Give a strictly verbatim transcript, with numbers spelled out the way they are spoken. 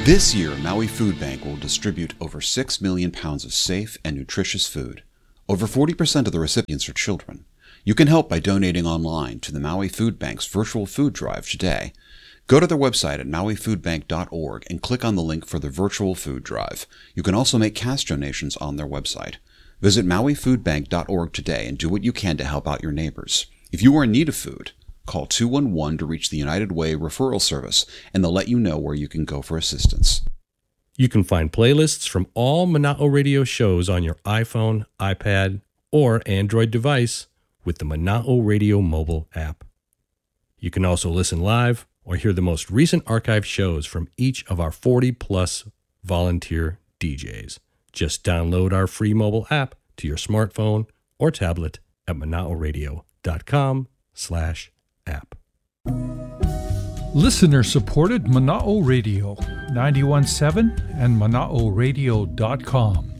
This year, Maui Food Bank will distribute over six million pounds of safe and nutritious food. Over forty percent of the recipients are children. You can help by donating online to the Maui Food Bank's virtual food drive today. Go to their website at maui food bank dot org and click on the link for the virtual food drive. You can also make cash donations on their website. Visit maui food bank dot org today and do what you can to help out your neighbors. If you are in need of food, call two one one to reach the United Way referral service, and they'll let you know where you can go for assistance. You can find playlists from all Mana'o Radio shows on your iPhone, iPad, or Android device with the Mana'o Radio mobile app. You can also listen live or hear the most recent archived shows from each of our forty-plus volunteer D Js. Just download our free mobile app to your smartphone or tablet at manaoradio.com slash app. Listener-supported Mana'o Radio, ninety-one point seven and manao radio dot com.